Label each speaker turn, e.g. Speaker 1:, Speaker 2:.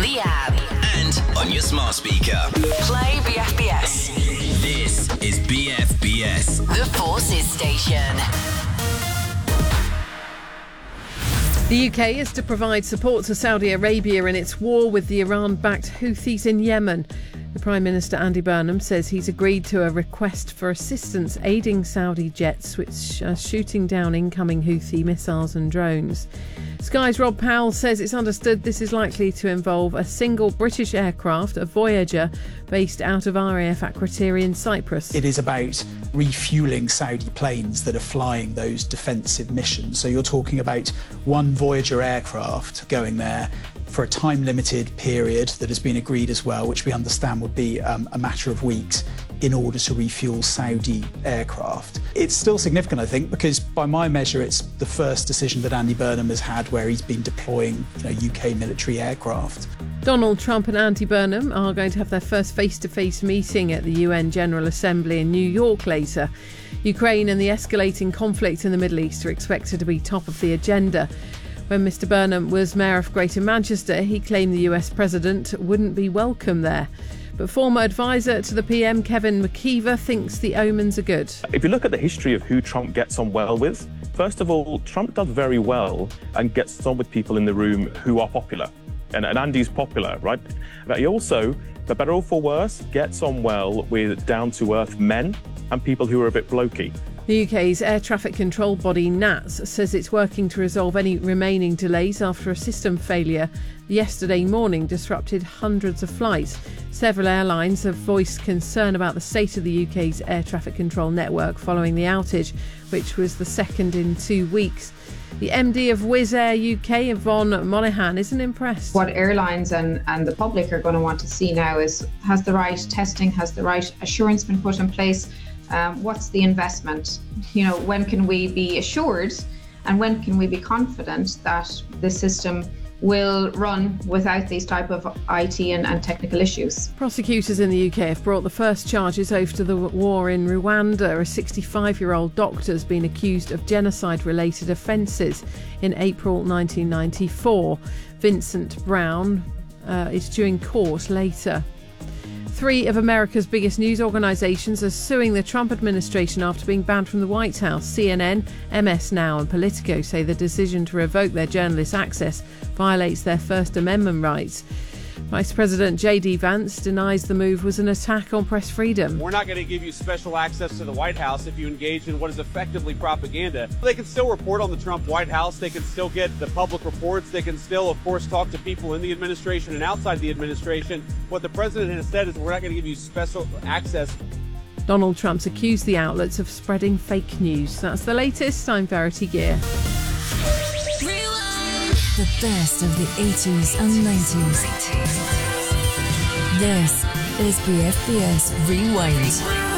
Speaker 1: on the app
Speaker 2: and on your smart speaker.
Speaker 1: Play BFBS.
Speaker 2: This is BFBS,
Speaker 1: The Forces Station.
Speaker 3: The UK is to provide support to Saudi Arabia in its war with the Iran-backed Houthis in Yemen. The Prime Minister Andy Burnham says he's agreed to a request for assistance aiding Saudi jets which are shooting down incoming Houthi missiles and drones. Sky's Rob Powell says it's understood this is likely to involve a single British aircraft, a Voyager, based out of RAF Akrotiri in Cyprus.
Speaker 4: It is about refuelling Saudi planes that are flying those defensive missions. So you're talking about one Voyager aircraft going there for a time-limited period that has been agreed as well, which we understand would be a matter of weeks, in order to refuel Saudi aircraft. It's still significant, I think, because by my measure, it's the first decision that Andy Burnham has had where he's been deploying UK military aircraft.
Speaker 3: Donald Trump and Andy Burnham are going to have their first face-to-face meeting at the UN General Assembly in New York later. Ukraine and the escalating conflict in the Middle East are expected to be top of the agenda. When Mr Burnham was Mayor of Greater Manchester, he claimed the US President wouldn't be welcome there. But former advisor to the PM, Kevin McKeever, thinks the omens are good.
Speaker 5: If you look at the history of who Trump gets on well with, first of all, Trump does very well and gets on with people in the room who are popular. And Andy's popular, right? But he also, for better or for worse, gets on well with down-to-earth men and people who are a bit blokey.
Speaker 3: The UK's air traffic control body, NATS, says it's working to resolve any remaining delays after a system failure yesterday morning disrupted hundreds of flights. Several airlines have voiced concern about the state of the UK's air traffic control network following the outage, which was the second in 2 weeks. The MD of Wizz Air UK, Yvonne Monaghan, isn't impressed.
Speaker 6: What airlines and the public are going to want to see now is, has the right testing, has the right assurance been put in place? What's the investment? When can we be assured and when can we be confident that the system will run without these type of IT and technical issues?
Speaker 3: Prosecutors in the UK have brought the first charges over the war in Rwanda. A 65-year-old doctor has been accused of genocide-related offences in April 1994. Vincent Brown is due in court later. 3 of America's biggest news organisations are suing the Trump administration after being banned from the White House. CNN, MS Now and Politico say the decision to revoke their journalist access violates their First Amendment rights. Vice President J.D. Vance denies the move was an attack on press freedom.
Speaker 7: We're not going to give you special access to the White House if you engage in what is effectively propaganda. They can still report on the Trump White House. They can still get the public reports. They can still, of course, talk to people in the administration and outside the administration. What the president has said is we're not going to give you special access.
Speaker 3: Donald Trump's accused the outlets of spreading fake news. That's the latest. I'm Verity Gear.
Speaker 8: The best of the 80s and 90s. This is BFBS Rewind.